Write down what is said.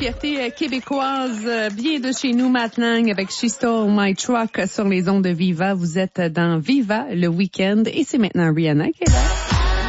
fierté québécoise, bien de chez nous, Matt Lang avec She Stole My Truck sur les ondes de Viva. Vous êtes dans Viva le week-end et c'est maintenant Rihanna qui est là.